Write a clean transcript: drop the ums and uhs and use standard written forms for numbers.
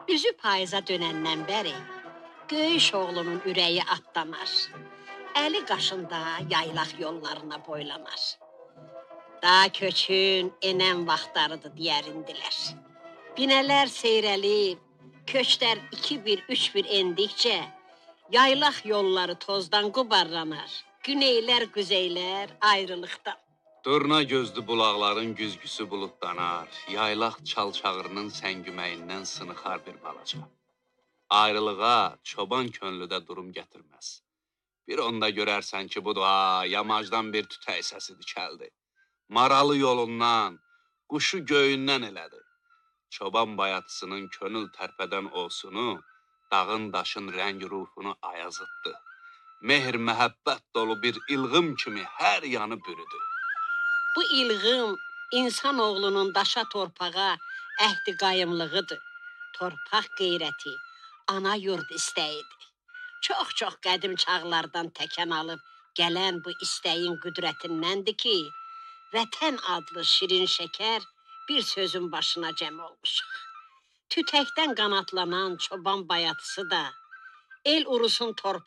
Üzü payıza dönəndən bəri Göyüş oğlunun ürəyi atlanar. Əli qaşında yaylaq yollarına boylanar. Dağ köçün enən vaxtlarıdır deyərindilər. Binələr seyrəlib, köçlər 2-1, 3-1 endikcə, yaylaq yolları tozdan qubarlanar. Güneylər, quzeylər ayrılıqdan. Durna gözlü bulaqların güzgüsü buludlanar, yaylaq çal-çağırının səngiməyindən sınıxar bir balaca. Ayrılığa çoban könlüdə durum gətirməz. Bir onda görərsən ki, bu da yamacdan bir tütək səsi dikəldi. Maralı yolundan, quşu göyündən elədi. Çoban bayatısının könül tərpədən olsunu, dağın daşın rəng ruhunu ayazıtdı. Mehr məhəbbət dolu bir ilğım kimi hər yanı bürüdü. Bu ilğım insanoğlunun daşa torpağa əhdi qayımlığıdır. Torpaq qeyrəti, ana yurd istəyidir. Çox-çox qədim çağlardan təkən alıb gələn bu istəyin qüdrətindəndir ki, vətən adlı şirin şəkər bir sözün başına cəm olmuşuq. Tütəkdən qanatlanan çoban bayatısı da, el urusun torpağı